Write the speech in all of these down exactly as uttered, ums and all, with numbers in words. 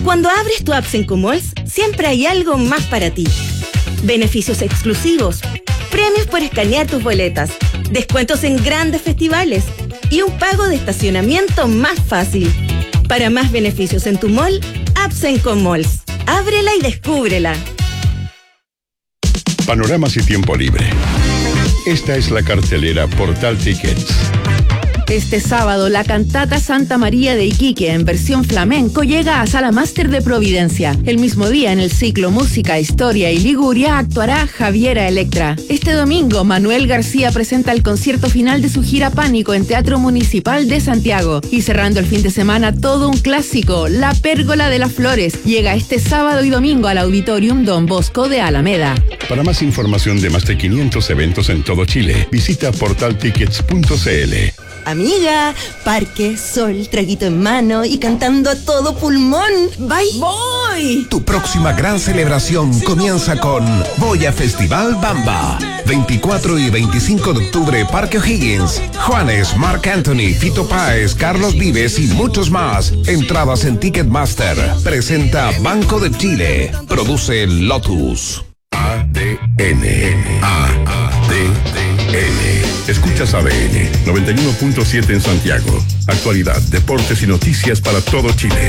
Cuando abres tu app Senco Malls, siempre hay algo más para ti. Beneficios exclusivos, premios por escanear tus boletas, descuentos en grandes festivales y un pago de estacionamiento más fácil. Para más beneficios en tu mall, app Senco Malls. Ábrela y descúbrela. Panoramas y tiempo libre. Esta es la cartelera Portal Tickets. Este sábado, la cantata Santa María de Iquique, en versión flamenco, llega a Sala Máster de Providencia. El mismo día, en el ciclo Música, Historia y Liguria, actuará Javiera Electra. Este domingo, Manuel García presenta el concierto final de su gira Pánico en Teatro Municipal de Santiago. Y cerrando el fin de semana, todo un clásico, La Pérgola de las Flores. Llega este sábado y domingo al Auditorium Don Bosco de Alameda. Para más información de más de quinientos eventos en todo Chile, visita portal tickets punto c l. Amiga, parque, sol, traguito en mano y cantando a todo pulmón. ¡Bye! ¡Voy! Tu próxima gran celebración comienza con Voy a Festival Bamba. veinticuatro y veinticinco de octubre, Parque O'Higgins. Juanes, Marc Anthony, Fito Páez, Carlos Vives y muchos más. Entradas en Ticketmaster. Presenta Banco de Chile. Produce Lotus. A D N. A D N. Escuchas A D N noventa y uno punto siete en Santiago. Actualidad, deportes y noticias para todo Chile.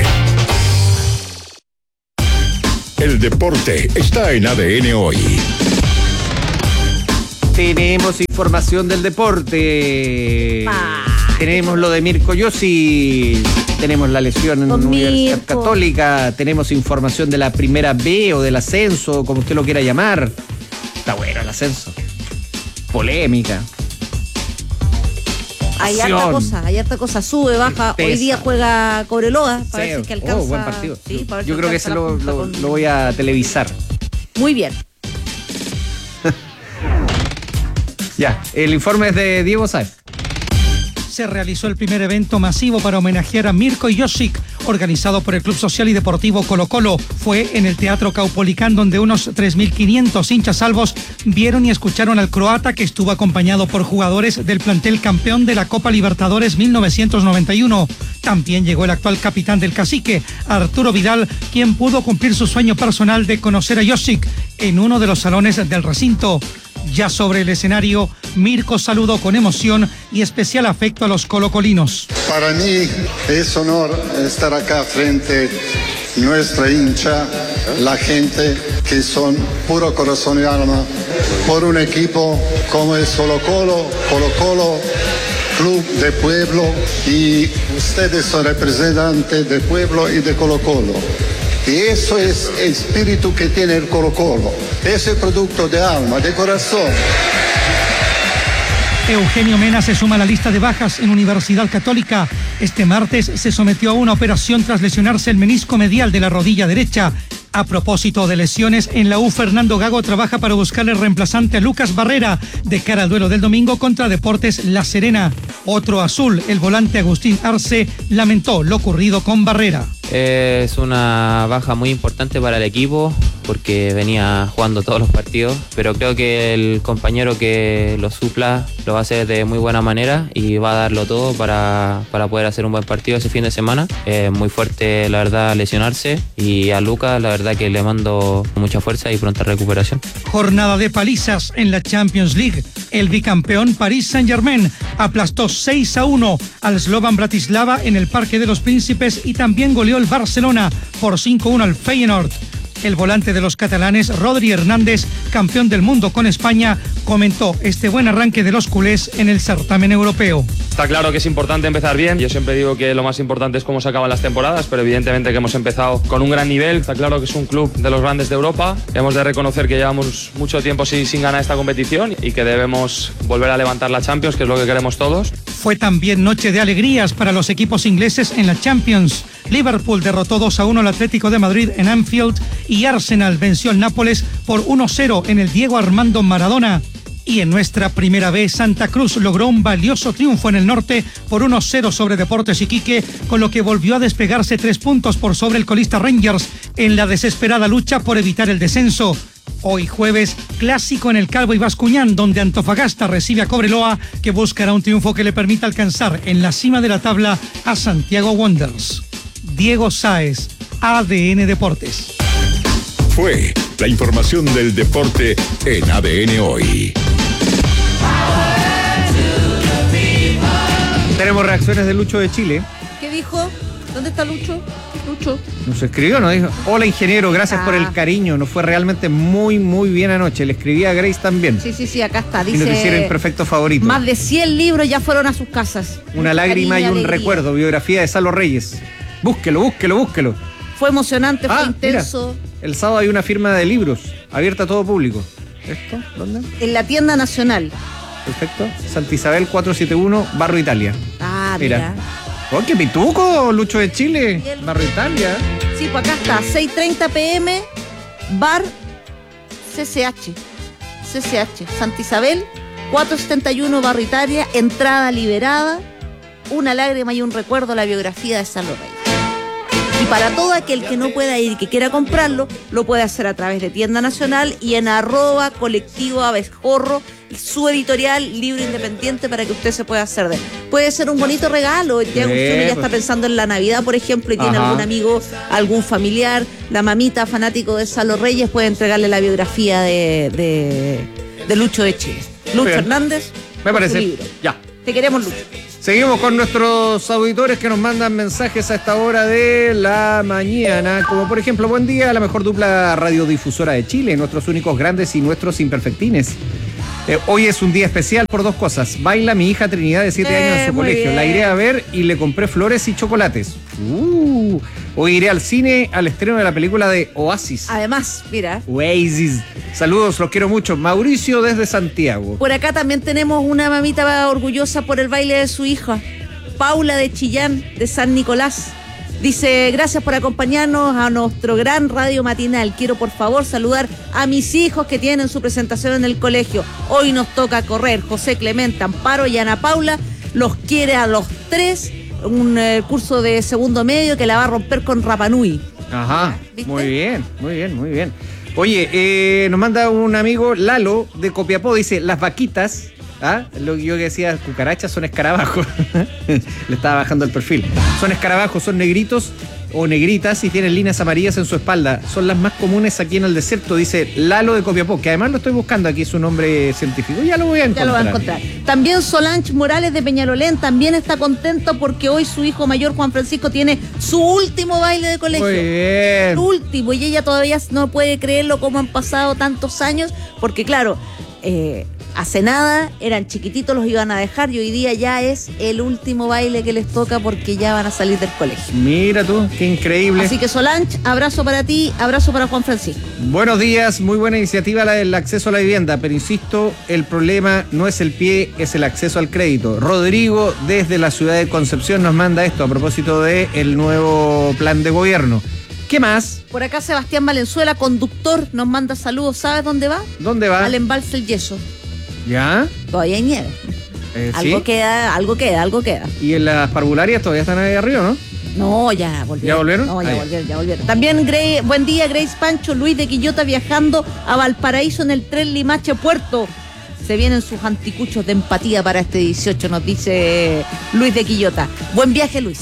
El deporte está en A D N hoy. Tenemos información del deporte. Ah. Tenemos lo de Mirko Yossi. Tenemos la lesión en la Universidad Mirko. Católica. Tenemos información de la primera B o del ascenso, como usted lo quiera llamar. Está bueno el ascenso. Polémica. Hay Acción. harta cosa, hay harta cosa, sube, baja. Pesa. Hoy día juega Cobreloa, para Sí. ver si es que alcanza. Oh, buen partido. Sí, para ver Yo si creo que alcanza ese la lo, punta lo- con- lo voy a televisar. Muy bien. Ya, el informe es de Diego Sáez. Se realizó el primer evento masivo para homenajear a Mirko Josic, organizado por el Club Social y Deportivo Colo Colo. Fue en el Teatro Caupolicán, donde unos tres mil quinientos hinchas salvos vieron y escucharon al croata, que estuvo acompañado por jugadores del plantel campeón de la Copa Libertadores mil novecientos noventa y uno. También llegó el actual capitán del Cacique, Arturo Vidal, quien pudo cumplir su sueño personal de conocer a Josic en uno de los salones del recinto. Ya sobre el escenario, Mirko saludó con emoción y especial afecto a los colocolinos. Para mí es honor estar acá frente a nuestra hincha, la gente que son puro corazón y alma, por un equipo como es Colo Colo, Colo Colo, Club de Pueblo, y ustedes son representantes de Pueblo y de Colo Colo. Y eso es el espíritu que tiene el Colo Colo. Es el producto de alma, de corazón. Eugenio Mena se suma a la lista de bajas en Universidad Católica. Este martes se sometió a una operación tras lesionarse el menisco medial de la rodilla derecha. A propósito de lesiones, en la U, Fernando Gago trabaja para buscarle reemplazante a Lucas Barrera de cara al duelo del domingo contra Deportes La Serena. Otro azul, el volante Agustín Arce, lamentó lo ocurrido con Barrera. Es una baja muy importante para el equipo porque venía jugando todos los partidos, pero creo que el compañero que lo supla lo va a hacer de muy buena manera y va a darlo todo para, para poder hacer un buen partido ese fin de semana. Es muy fuerte, la verdad, lesionarse, y a Lucas, la verdad, que le mando mucha fuerza y pronta recuperación. Jornada de palizas en la Champions League. El bicampeón Paris Saint-Germain aplastó seis a uno al Slovan Bratislava en el Parque de los Príncipes y también goleó el Barcelona por cinco a uno al Feyenoord. El volante de los catalanes, Rodri Hernández, campeón del mundo con España, comentó este buen arranque de los culés en el certamen europeo. Está claro que es importante empezar bien. Yo siempre digo que lo más importante es cómo se acaban las temporadas, pero evidentemente que hemos empezado con un gran nivel. Está claro que es un club de los grandes de Europa. Hemos de reconocer que llevamos mucho tiempo sin, sin ganar esta competición y que debemos volver a levantar la Champions, que es lo que queremos todos. Fue también noche de alegrías para los equipos ingleses en la Champions. Liverpool derrotó dos a uno al Atlético de Madrid en Anfield y Arsenal venció al Nápoles por uno cero en el Diego Armando Maradona. Y en nuestra primera vez, Santa Cruz logró un valioso triunfo en el norte por uno cero sobre Deportes Iquique, con lo que volvió a despegarse tres puntos por sobre el colista Rangers en la desesperada lucha por evitar el descenso. Hoy jueves, clásico en el Calvo y Bascuñán, donde Antofagasta recibe a Cobreloa, que buscará un triunfo que le permita alcanzar en la cima de la tabla a Santiago Wanderers. Diego Sáez, A D N Deportes. Fue la información del deporte en A D N Hoy. Tenemos reacciones de Lucho de Chile. ¿Qué dijo? ¿Dónde está Lucho? Lucho. Nos escribió, nos dijo: hola ingeniero, gracias Ah. por el cariño. Nos fue realmente muy, muy bien anoche. Le escribí a Grace también. Sí, sí, sí, acá está. Y nos hicieron Dice, imperfecto favorito. más de cien libros ya fueron a sus casas. Una lágrima y Cariño, un alegría. recuerdo. Biografía de Salo Reyes. Búsquelo, búsquelo, búsquelo. Fue emocionante, fue Ah, intenso. mira, el sábado hay una firma de libros abierta a todo público. ¿Esto? ¿Dónde? En la tienda nacional. Perfecto. Santa Isabel cuatrocientos setenta y uno, Barrio Italia. Ah, mira. Mira. ¡Oh, qué pituco! Lucho de Chile. Barrio Italia. Sí, pues acá está, seis treinta pm, bar C C H. C C H, Santa Isabel, cuatrocientos setenta y uno, Barrio Italia, entrada liberada, una lágrima y un recuerdo, la biografía de Salo Reyes. Y para todo aquel que no pueda ir y que quiera comprarlo, lo puede hacer a través de Tienda Nacional y en arroba colectivo abejorro, su editorial, libro independiente para que usted se pueda hacer de él. Puede ser un bonito regalo, ya, Sí, uno ya pues. está pensando en la Navidad, por ejemplo, y tiene Ajá. algún amigo, algún familiar, la mamita fanático de Salo Reyes, puede entregarle la biografía de, de, de Lucho de Chile. Lucho bien. Hernández, Me con su parece. libro. Ya. Te queremos, Lucho. Seguimos con nuestros auditores que nos mandan mensajes a esta hora de la mañana, como por ejemplo: buen día, la mejor dupla radiodifusora de Chile, nuestros únicos grandes y nuestros imperfectines. Eh, hoy es un día especial por dos cosas. Baila mi hija Trinidad de siete Eh, años en su muy colegio. bien. La iré a ver y le compré flores y chocolates. Uh, hoy iré al cine al estreno de la película de Oasis. Además, mira, Oasis. Saludos, los quiero mucho. Mauricio desde Santiago. por acá también tenemos una mamita orgullosa por el baile de su hija, Paula de Chillán, de San Nicolás. Dice, gracias por acompañarnos a nuestro gran radio matinal. Quiero por favor saludar a mis hijos que tienen su presentación en el colegio. Hoy nos toca correr. José Clemente, Amparo y Ana Paula los quiere a los tres. Un eh, curso de segundo medio que la va a romper con Rapanui. Ajá, ¿Viste? muy bien, muy bien, muy bien. Oye, eh, nos manda un amigo, Lalo, de Copiapó, dice: las vaquitas, ¿ah? Lo que yo que decía, cucarachas son escarabajos. Le estaba bajando el perfil. Son escarabajos, son negritos o negritas y tienen líneas amarillas en su espalda. Son las más comunes aquí en el desierto, dice Lalo de Copiapó, que además lo estoy buscando aquí, su nombre científico. Ya lo voy a Ya encontrar. lo va a encontrar. También Solange Morales de Peñalolén también está contento porque hoy su hijo mayor Juan Francisco tiene su último baile de colegio. Muy bien. Su último. Y ella todavía no puede creerlo cómo han pasado tantos años porque claro, eh, hace nada eran chiquititos, los iban a dejar y hoy día ya es el último baile que les toca porque ya van a salir del colegio. Mira tú, qué increíble. Así que Solange, abrazo para ti, abrazo para Juan Francisco. Buenos días, muy buena iniciativa la del acceso a la vivienda, pero insisto, el problema no es el pie, es el acceso al crédito. Rodrigo, desde la ciudad de Concepción, nos manda esto a propósito del nuevo plan de gobierno. ¿Qué más? Por acá Sebastián Valenzuela, conductor, nos manda saludos. ¿Sabes dónde va? ¿Dónde va? Al embalse El Yeso. ¿Ya? Todavía hay nieve. Eh, Algo ¿sí? queda, algo queda, algo queda. ¿Y en las parvularias todavía están ahí arriba, no? No, ya volvieron. ¿Ya volvieron? No, ya Ah, ya. volvieron, ya volvieron. También, Gre- buen día, Grace Pancho, Luis de Quillota viajando a Valparaíso en el tren Limache Puerto. Se vienen sus anticuchos de empatía para este dieciocho, nos dice Luis de Quillota. Buen viaje, Luis.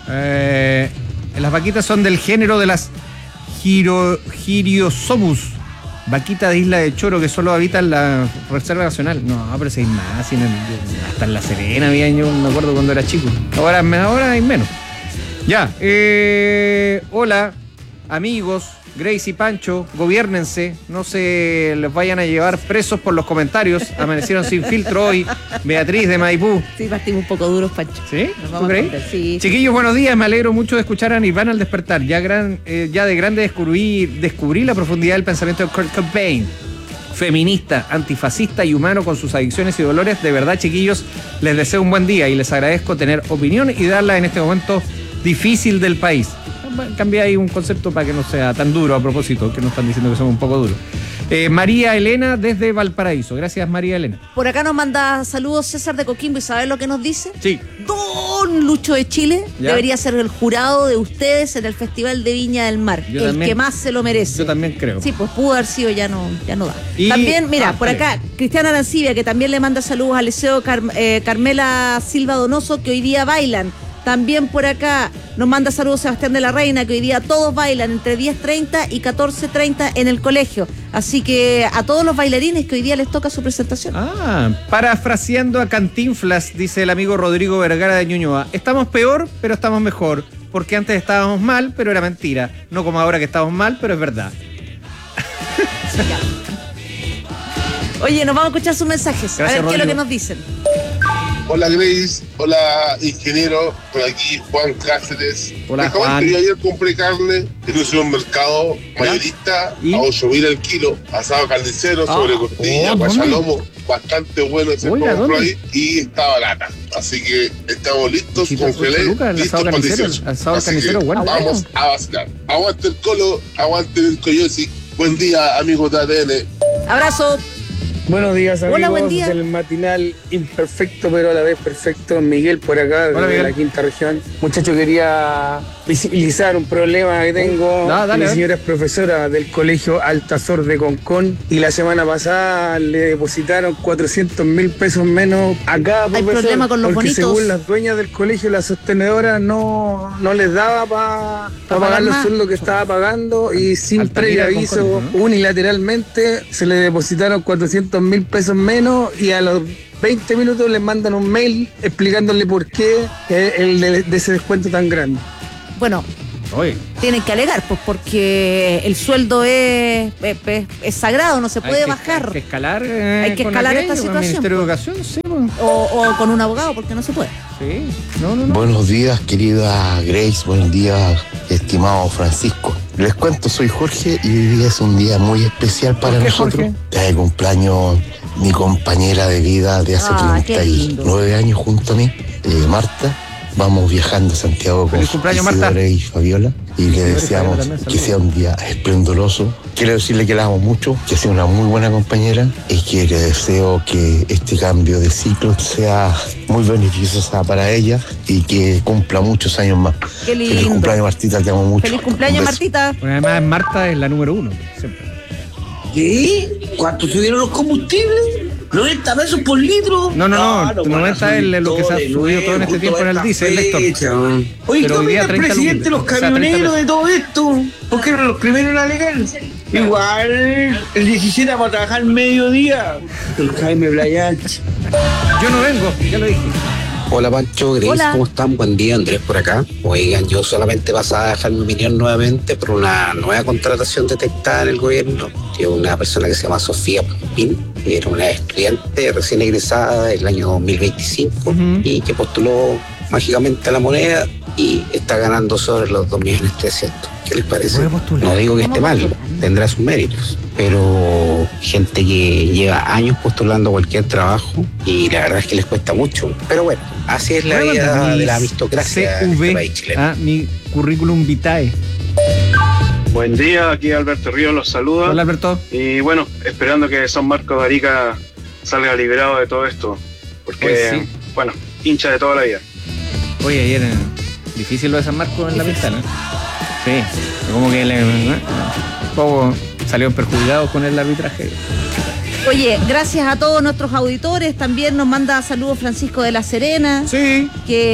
Eh, las vaquitas son del género de las giro, Giriosomus. Vaquita de Isla de Choro que solo habita en la Reserva Nacional. No, pero si hay más. Si en el- hasta en La Serena había, yo me acuerdo cuando era chico. Ahora, ahora hay menos. Ya, eh, hola, amigos, Grace y Pancho, gobiérnense, no se les vayan a llevar presos por los comentarios. Amanecieron sin filtro hoy. Beatriz de Maipú. Sí, partimos un poco duros, Pancho. ¿Sí? Nos ¿Tú vamos a crees? esconder, sí. Chiquillos, buenos días. Me alegro mucho de escuchar a Nirvana al despertar. Ya, gran, eh, ya de grande descubrí, descubrí la profundidad del pensamiento de Kurt Cobain. Feminista, antifascista y humano con sus adicciones y dolores. De verdad, chiquillos, les deseo un buen día y les agradezco tener opinión y darla en este momento difícil del país. Cambié ahí un concepto para que no sea tan duro a propósito, que nos están diciendo que somos un poco duros. Eh, María Elena desde Valparaíso. Gracias, María Elena. Por acá nos manda saludos César de Coquimbo y ¿sabes lo que nos dice? Sí. Don Lucho de Chile ¿Ya? debería ser el jurado de ustedes en el Festival de Viña del Mar. Yo el también- que más se lo merece. Yo también creo. Sí, pues pudo haber sido, ya no, ya no da. Y- También, mira, ah, por dale. acá, Cristiana Arancibia, que también le manda saludos al Liceo Car- eh, Carmela Silva Donoso, que hoy día bailan. También por acá Nos manda saludos Sebastián de la Reina, que hoy día todos bailan entre diez treinta y catorce treinta en el colegio. Así que a todos los bailarines que hoy día les toca su presentación. Ah, parafraseando a Cantinflas, dice el amigo Rodrigo Vergara de Ñuñoa. Estamos peor, pero estamos mejor. Porque antes estábamos mal, pero era mentira. No como ahora que estamos mal, pero es verdad. Oye, nos vamos a escuchar sus mensajes. Gracias, a ver Rodrigo. qué es lo que nos dicen. Hola Grace, hola ingeniero, por aquí Juan Cáceres. Hola, Me comento, Juan. yo ayer compré carne en un supermercado mayorista ¿Y? a ocho mil el kilo, asado carnicero, Ah, sobre costilla, oh, guachalomo, bastante bueno ese Oiga, compro ¿dónde? ahí y está barata. Así que estamos listos, Sí, pues, congelé, ocho lucas, el listos asado para el carnicero, dieciocho. el asado Así carnicero, que bueno. vamos a vacilar. Aguante el colo, aguante el coyosi. Buen día, amigos de A T N. Abrazo. Buenos días, amigos. Hola, buen día. Del matinal imperfecto, pero a la vez perfecto. Miguel por acá, Hola, de Miguel. la quinta región. Muchacho, quería visibilizar un problema que tengo. Da, dale, Mi a ver. señora es profesora del colegio Altazor de Concón y la semana pasada le depositaron cuatrocientos mil pesos menos a cada Hay profesor. problema con los porque bonitos. según las dueñas del colegio, la sostenedora no, no les daba para Pa pagar pagar los más. sueldos que estaba pagando y sin Altamira previo de aviso, Concón, ¿no? unilateralmente se le depositaron cuatrocientos mil pesos menos y a los veinte minutos les mandan un mail explicándole por qué eh, el de, de ese descuento tan grande. Bueno, Oye, tienen que alegar, pues porque el sueldo es, es, es- es sagrado, no se hay puede que- bajar. Hay que escalar, eh, Hay que con escalar aquello, esta con el situación, Ministerio de pues. Educación, sí, pues. O, o con un abogado, porque no se puede. Sí, no, no, no. Buenos días, querida Grace. Buenos días, estimado Francisco. Les cuento, soy Jorge y hoy día es un día muy especial para ¿Por qué, nosotros. Jorge? Ya de cumpleaños mi compañera de vida de hace Ah, qué treinta y nueve años junto a mí, eh, Marta. Vamos viajando a Santiago con Feliz cumpleaños, Marta. Isidora y Fabiola y le Isidora y deseamos Fabiola también, que saludos. sea un día esplendoroso. Quiero decirle que la amo mucho, que sea una muy buena compañera y que le deseo que este cambio de ciclo sea muy beneficioso para ella y que cumpla muchos años más. Qué Feliz lindo. cumpleaños, Martita, te amo mucho. Feliz cumpleaños, Un beso. Martita. Bueno, además Marta es la número uno, siempre. ¿Qué? ¿Cuánto subieron los combustibles? ¿noventa pesos por litro? No, no, no, van a noventa es subir lo que se ha de subido todo en este justo tiempo en el esta diésel, Héctor. fecha. Oye, Pero ¿qué hoy día opina el treinta presidente lucas, de los o sea, treinta camioneros pesos. de todo esto? ¿Por qué eran los primeros en alegar? Igual, el diecisiete vamos a trabajar mediodía. El Jaime Blayach. Yo no vengo, ya lo dije. Hola Pancho, Grace, Hola. ¿cómo están? Buen día, Andrés por acá. Oigan, yo solamente pasaba a dejar mi opinión nuevamente por una nueva contratación detectada en el gobierno, que es una persona que se llama Sofía Pompín, que era una estudiante recién egresada del año dos mil veinticinco Ujú. y que postuló mágicamente a la moneda y está ganando sobre los dos millones trescientos. ¿Qué les parece? Voy a postular. No digo que esté mal, tendrá sus méritos, pero gente que lleva años postulando cualquier trabajo y la verdad es que les cuesta mucho. Pero bueno, así es la Voy a vida mandar mi de la aristocracia C de este V país chileno. a mi currículum vitae. Buen día, aquí Alberto Ríos los saluda. Hola, Alberto. Y bueno, esperando que San Marcos de Arica salga liberado de todo esto. Porque, Pues sí. bueno, hincha de toda la vida. Oye, ayer eh, difícil lo de San Marcos en la ventana. Sí, como que le, un poco salieron perjudicados con el arbitraje. Oye, gracias a todos nuestros auditores. También nos manda saludos Francisco de la Serena. Sí.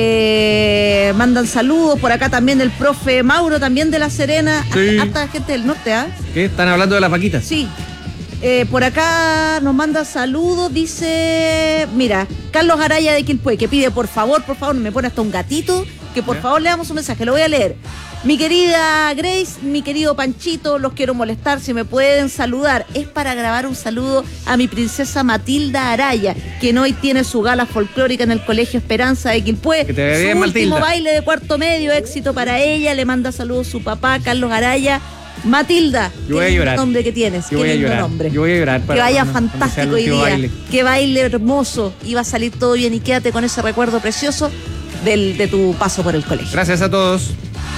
Que mandan saludos. Por acá también el profe Mauro, también de la Serena. Sí. Hasta gente del norte, ¿ah? ¿Qué? ¿Están hablando de las vaquitas? Sí. Eh, por acá nos manda saludos, dice, mira, Carlos Araya de Quilpué, que pide por favor, por favor, me pone hasta un gatito, que por ¿Ya? favor le damos un mensaje, lo voy a leer. Mi querida Grace, mi querido Panchito, los quiero molestar, si me pueden saludar. Es para grabar un saludo a mi princesa Matilda Araya, quien hoy tiene su gala folclórica en el Colegio Esperanza de Quilpué. Que te vaya Su bien, último Matilda. baile de cuarto medio, éxito para ella, le manda saludos su papá, Carlos Araya. Matilda, Yo voy a qué lindo llorar. nombre que tienes, Yo qué voy a lindo llorar. nombre. Yo voy a llorar. Que para- vaya cuando- cuando sea el fantástico hoy último día, baile. que baile hermoso y va a salir todo bien y quédate con ese recuerdo precioso del, de tu paso por el colegio. Gracias a todos.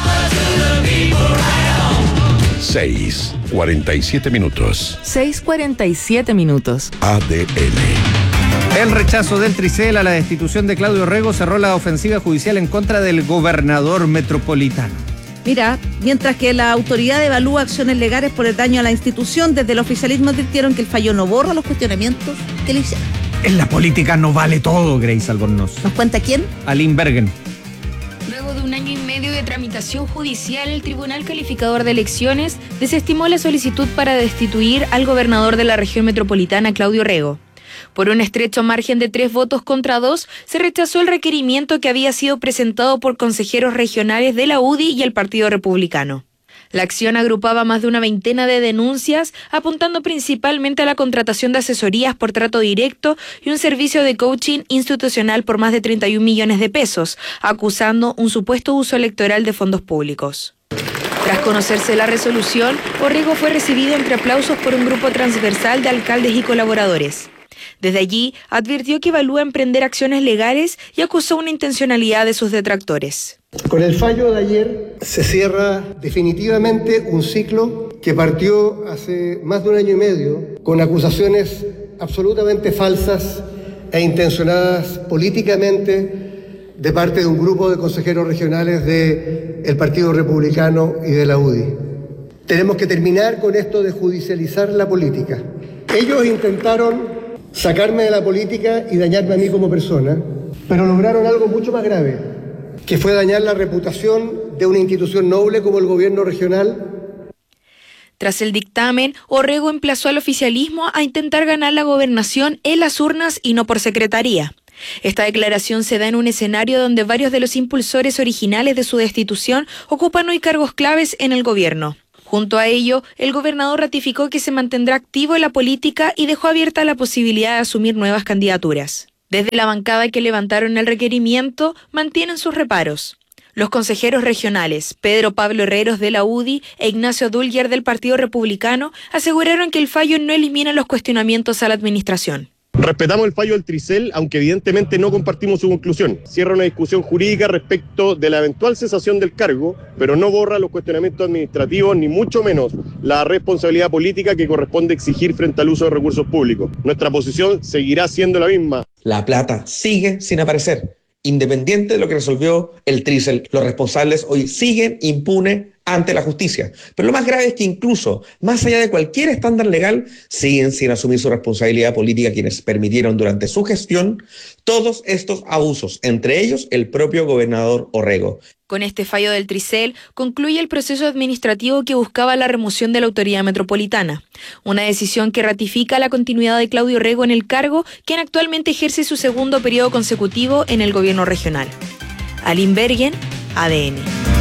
seis, cuarenta y siete minutos. seis cuarenta y siete minutos. A D N. El rechazo del Tricel a la destitución de Claudio Rego cerró la ofensiva judicial en contra del gobernador metropolitano. Mira, mientras que la autoridad evalúa acciones legales por el daño a la institución, desde el oficialismo advirtieron que el fallo no borra los cuestionamientos que le hicieron. En la política no vale todo, Grace Albornoz. ¿Nos cuenta quién? Aline Bergen. Luego de un año y medio de tramitación instancia judicial, el Tribunal Calificador de Elecciones desestimó la solicitud para destituir al gobernador de la región metropolitana, Claudio Rego. Por un estrecho margen de tres votos contra dos, se rechazó el requerimiento que había sido presentado por consejeros regionales de la U D I y el Partido Republicano. La acción agrupaba más de una veintena de denuncias, apuntando principalmente a la contratación de asesorías por trato directo y un servicio de coaching institucional por más de treinta y un millones de pesos, acusando un supuesto uso electoral de fondos públicos. Tras conocerse la resolución, Orrego fue recibido entre aplausos por un grupo transversal de alcaldes y colaboradores. Desde allí, advirtió que evalúa emprender acciones legales y acusó una intencionalidad de sus detractores. Con el fallo de ayer se cierra definitivamente un ciclo que partió hace más de un año y medio con acusaciones absolutamente falsas e intencionadas políticamente de parte de un grupo de consejeros regionales del Partido Republicano y de la U D I. Tenemos que terminar con esto de judicializar la política. Ellos intentaron sacarme de la política y dañarme a mí como persona, pero lograron algo mucho más grave, que fue dañar la reputación de una institución noble como el gobierno regional. Tras el dictamen, Orrego emplazó al oficialismo a intentar ganar la gobernación en las urnas y no por secretaría. Esta declaración se da en un escenario donde varios de los impulsores originales de su destitución ocupan hoy cargos claves en el gobierno. Junto a ello, el gobernador ratificó que se mantendrá activo en la política y dejó abierta la posibilidad de asumir nuevas candidaturas. Desde la bancada que levantaron el requerimiento, mantienen sus reparos. Los consejeros regionales, Pedro Pablo Herreros de la U D I e Ignacio Dulger del Partido Republicano, aseguraron que el fallo no elimina los cuestionamientos a la administración. Respetamos el fallo del Tricel, aunque evidentemente no compartimos su conclusión. Cierra una discusión jurídica respecto de la eventual cesación del cargo, pero no borra los cuestionamientos administrativos, ni mucho menos la responsabilidad política que corresponde exigir frente al uso de recursos públicos. Nuestra posición seguirá siendo la misma. La plata sigue sin aparecer, independiente de lo que resolvió el Tricel. Los responsables hoy siguen impunes ante la justicia. Pero lo más grave es que incluso, más allá de cualquier estándar legal, siguen sin asumir su responsabilidad política quienes permitieron durante su gestión todos estos abusos, entre ellos el propio gobernador Orrego. Con este fallo del Tricel, concluye el proceso administrativo que buscaba la remoción de la autoridad metropolitana. Una decisión que ratifica la continuidad de Claudio Orrego en el cargo, quien actualmente ejerce su segundo periodo consecutivo en el gobierno regional. Aline Bergen, A D N.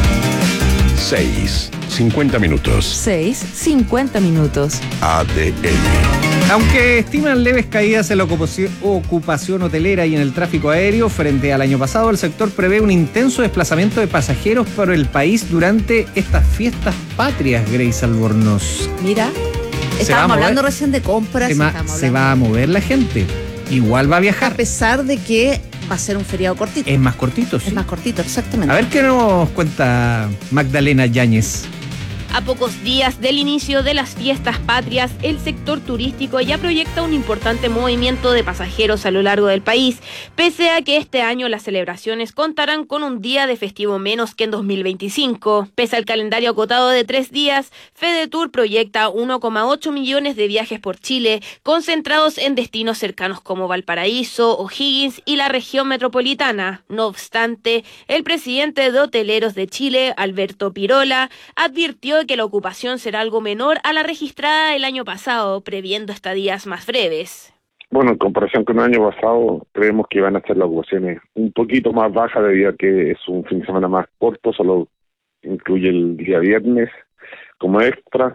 seis, cincuenta minutos. seis, cincuenta minutos. A D N. Aunque estiman leves caídas en la ocupación, ocupación hotelera y en el tráfico aéreo frente al año pasado, el sector prevé un intenso desplazamiento de pasajeros por el país durante estas fiestas patrias, Grace Albornoz. Mira, estábamos hablando recién de compras. Se, ma, se va a mover la gente. Igual va a viajar. A pesar de que va a ser un feriado cortito. Es más cortito, sí. Es más cortito, exactamente. A ver qué nos cuenta Magdalena Yáñez. A pocos días del inicio de las fiestas patrias, el sector turístico ya proyecta un importante movimiento de pasajeros a lo largo del país, pese a que este año las celebraciones contarán con un día de festivo menos que en dos mil veinticinco. Pese al calendario acotado de tres días, FedeTour proyecta uno coma ocho millones de viajes por Chile, concentrados en destinos cercanos como Valparaíso, O'Higgins y la región metropolitana. No obstante, el presidente de Hoteleros de Chile, Alberto Pirola, advirtió que la ocupación será algo menor a la registrada el año pasado, previendo estadías más breves. Bueno, en comparación con el año pasado, creemos que van a ser las ocupaciones un poquito más bajas debido a que es un fin de semana más corto, solo incluye el día viernes como extra,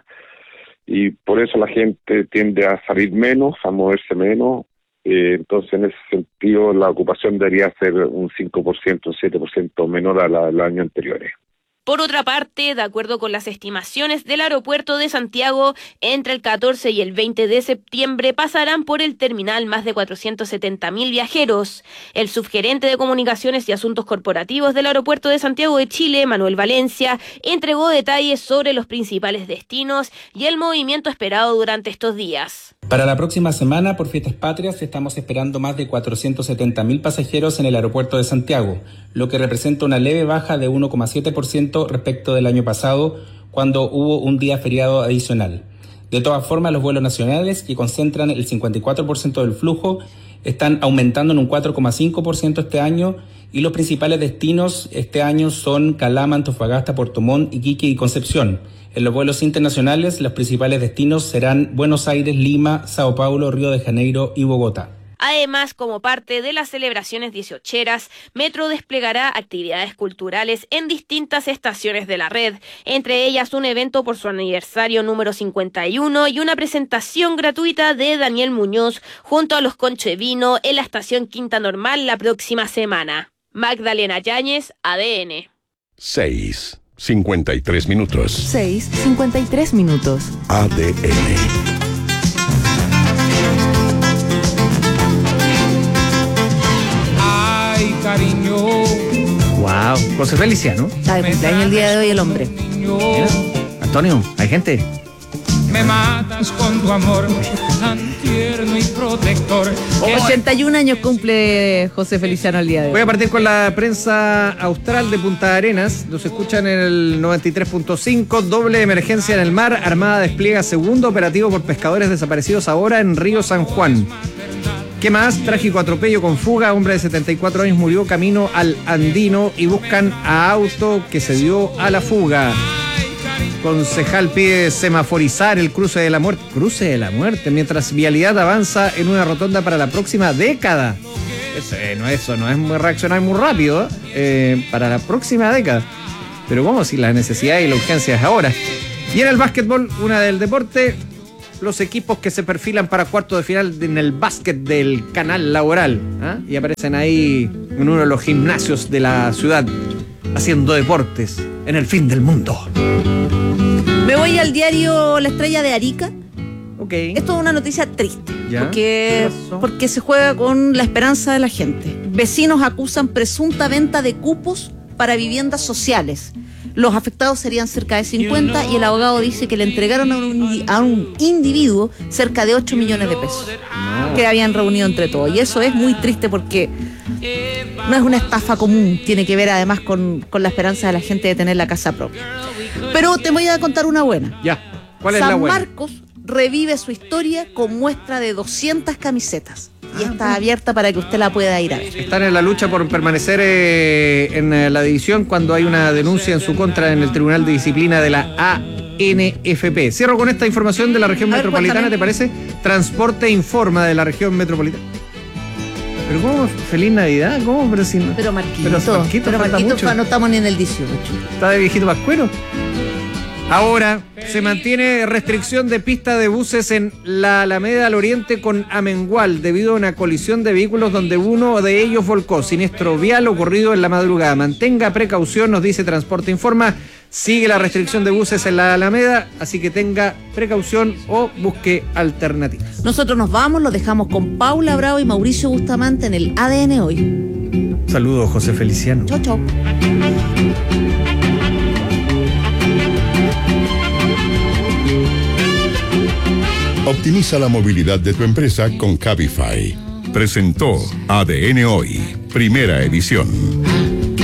y por eso la gente tiende a salir menos, a moverse menos. Eh, entonces, en ese sentido, la ocupación debería ser un cinco por ciento, un siete por ciento menor a la, los años anteriores. Por otra parte, de acuerdo con las estimaciones del aeropuerto de Santiago, entre el catorce y el veinte de septiembre pasarán por el terminal más de cuatrocientos setenta mil viajeros. El subgerente de Comunicaciones y Asuntos Corporativos del aeropuerto de Santiago de Chile, Manuel Valencia, entregó detalles sobre los principales destinos y el movimiento esperado durante estos días. Para la próxima semana, por Fiestas Patrias, estamos esperando más de cuatrocientos setenta mil pasajeros en el aeropuerto de Santiago, lo que representa una leve baja de uno coma siete por ciento respecto del año pasado, cuando hubo un día feriado adicional. De todas formas, los vuelos nacionales, que concentran el cincuenta y cuatro por ciento del flujo, están aumentando en un cuatro coma cinco por ciento este año, Y los principales destinos este año son Calama, Antofagasta, Puerto Montt, Iquique y Concepción. En los vuelos internacionales, los principales destinos serán Buenos Aires, Lima, Sao Paulo, Río de Janeiro y Bogotá. Además, como parte de las celebraciones dieciocheras, Metro desplegará actividades culturales en distintas estaciones de la red, entre ellas un evento por su aniversario número cincuenta y uno y una presentación gratuita de Daniel Muñoz junto a los Conchevino en la estación Quinta Normal la próxima semana. Magdalena Yáñez, A D N. seis, cincuenta y tres minutos. seis, cincuenta y tres minutos. A D N. Cariño. Wow, José Feliciano. Está de cumpleaños el día de hoy el hombre. Mira, Antonio, hay gente. Me matas con tu amor tan tierno y protector. ochenta y un años cumple José Feliciano el día de hoy. Voy a partir con la prensa austral de Punta Arenas. Los escuchan en el noventa y tres punto cinco. Doble emergencia en el mar. Armada despliega segundo operativo por pescadores desaparecidos ahora en Río San Juan. ¿Qué más? Trágico atropello con fuga. Hombre de setenta y cuatro años murió camino al Andino y buscan a auto que se dio a la fuga. Concejal pide semaforizar el cruce de la muerte. Cruce de la muerte, mientras vialidad avanza en una rotonda para la próxima década. Eso, eh, no, eso no es muy reaccionar muy rápido eh, para la próxima década. Pero ¿cómo si la necesidad y la urgencia es ahora? Y en el básquetbol, una del deporte, los equipos que se perfilan para cuartos de final en el básquet del Canal Laboral. ¿Ah? Y aparecen ahí en uno de los gimnasios de la ciudad haciendo deportes en el fin del mundo. Me voy al diario La Estrella de Arica. Okay. Esto es una noticia triste, ¿Ya? porque, porque se juega con la esperanza de la gente. Vecinos acusan presunta venta de cupos para viviendas sociales. Los afectados serían cerca de cincuenta y el abogado dice que le entregaron a un, a un individuo cerca de ocho millones de pesos no. que habían reunido entre todos. Y eso es muy triste porque no es una estafa común, tiene que ver además con, con la esperanza de la gente de tener la casa propia. Pero te voy a contar una buena. Ya, ¿cuál es San la buena? San Marcos revive su historia con muestra de doscientas camisetas. Y está abierta para que usted la pueda ir a ver. Están en la lucha por permanecer eh, en eh, la división cuando hay una denuncia en su contra en el Tribunal de Disciplina de la A N F P. Cierro con esta información de la región A ver, metropolitana, cuéntame. ¿te parece? Transporte informa de la región metropolitana. ¿Pero cómo? ¿Feliz Navidad? ¿Cómo? Pero si no... Pero Marquito, Pero, Marquito, pero falta Marquito, mucho. no estamos ni en el dieciocho. ¿Está de viejito pascuero? Ahora se mantiene restricción de pista de buses en la Alameda al Oriente con Amengual debido a una colisión de vehículos donde uno de ellos volcó. Siniestro vial ocurrido en la madrugada. Mantenga precaución, nos dice Transporte Informa. Sigue la restricción de buses en la Alameda, así que tenga precaución o busque alternativas. Nosotros nos vamos, lo dejamos con Paula Bravo y Mauricio Bustamante en el A D N Hoy. Saludos, José Feliciano. Chau, chau. Optimiza la movilidad de tu empresa con Cabify. Presentó A D N Hoy, primera edición.